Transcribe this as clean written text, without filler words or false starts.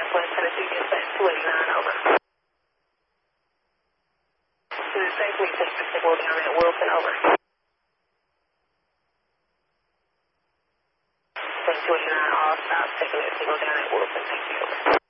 West Tennessee Dispatch 289, over. To the safely take the signal down at Wilson, over. 289, all stops, taking that signal down at Wilson, thank you, over.